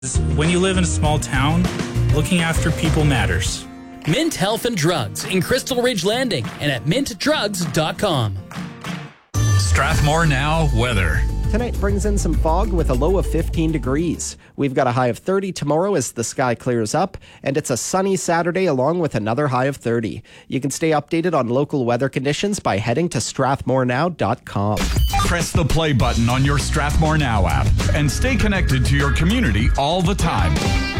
When you live in a small town, looking after people matters. Mint Health and Drugs in Crystal Ridge Landing and at mintdrugs.com. Strathmore Now weather. Tonight brings in some fog with a low of 15 degrees. We've got a high of 30 tomorrow as the sky clears up, and it's a sunny Saturday along with another high of 30. You can stay updated on local weather conditions by heading to strathmorenow.com. Press the play button on your Strathmore Now app and stay connected to your community all the time.